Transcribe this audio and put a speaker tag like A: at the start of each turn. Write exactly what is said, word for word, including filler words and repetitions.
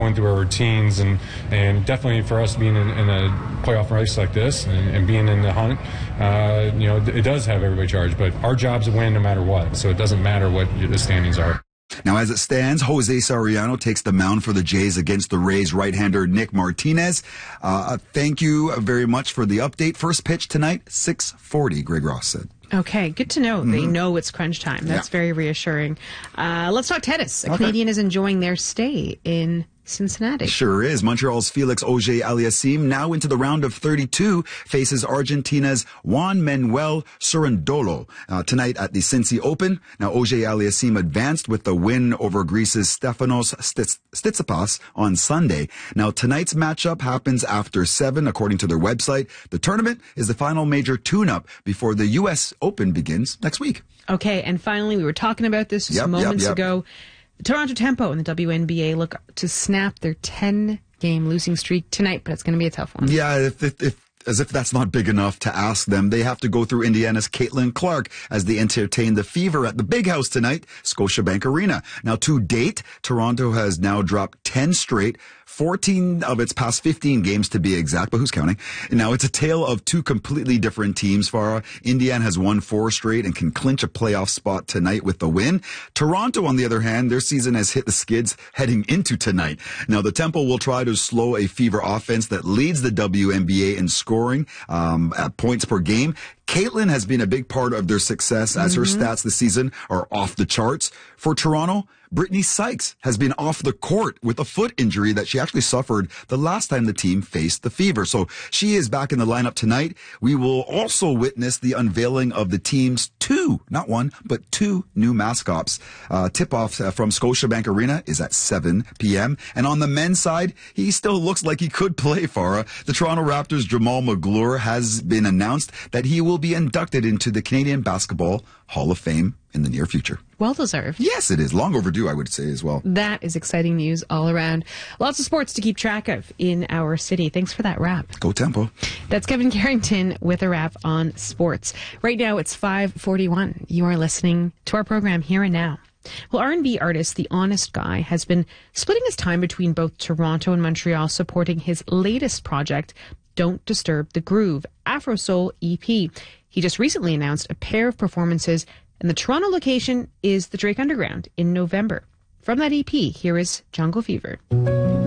A: going through our routines, and, and definitely for us being in, in a playoff race like this and, and being in the hunt, uh, you know, it does have everybody charged, but our job's to win no matter what, so it doesn't matter what the standings are.
B: Now, as it stands, Jose Soriano takes the mound for the Jays against the Rays right-hander Nick Martinez. Uh, thank you very much for the update. First pitch tonight, six forty, Greg Ross said.
C: Okay, good to know.
B: Mm-hmm.
C: They know it's crunch time. That's
B: yeah.
C: very reassuring. Uh, let's talk tennis. A
B: okay.
C: Canadian is enjoying their stay in Cincinnati.
B: Sure is. Montreal's Felix Auger-Aliassime, now into the round of thirty-two, faces Argentina's Juan Manuel Cerundolo uh, tonight at the Cincy Open. Now, Auger-Aliassime advanced with the win over Greece's Stefanos Stits- Tsitsipas on Sunday. Now, tonight's matchup happens after seven, according to their website. The tournament is the final major tune-up before the U S Open begins next week.
C: Okay, and finally, we were talking about this just
B: yep,
C: moments
B: yep, yep.
C: ago. Toronto Tempo and the W N B A look to snap their ten-game losing streak tonight, but it's going to be a tough one.
B: Yeah, if, if, if as if that's not big enough to ask them, they have to go through Indiana's Caitlin Clark as they entertain the Fever at the Big House tonight, Scotiabank Arena. Now, to date, Toronto has now dropped ten straight, fourteen of its past fifteen games to be exact, but who's counting? Now, it's a tale of two completely different teams, Farah. Indiana has won four straight and can clinch a playoff spot tonight with the win. Toronto, on the other hand, their season has hit the skids heading into tonight. Now, the Temple will try to slow a Fever offense that leads the W N B A in scoring um, at points per game. Caitlin has been a big part of their success as mm-hmm. her stats this season are off the charts. For Toronto, Brittany Sykes has been off the court with a foot injury that she actually suffered the last time the team faced the Fever. So she is back in the lineup tonight. We will also witness the unveiling of the team's two, not one, but two new mascots. Uh, tip-off uh, from Scotiabank Arena is at seven p.m. And on the men's side, he still looks like he could play, Farah. The Toronto Raptors' Jamal McGlure has been announced that he will be inducted into the Canadian Basketball Hall of Fame in the near future.
C: Well deserved.
B: Yes, it is. Long overdue, I would say, as well.
C: That is exciting news all around. Lots of sports to keep track of in our city. Thanks for that wrap.
B: Go Tempo.
C: That's Kevin Carrington with a wrap on sports. Right now, it's five forty-one. You are listening to our program Here and Now. Well, R and B artist The Honest Guy has been splitting his time between both Toronto and Montreal, supporting his latest project, Don't Disturb the Groove, Afro Soul E P. He just recently announced a pair of performances, and the Toronto location is the Drake Underground in November. From that E P, here is Jungle Fever.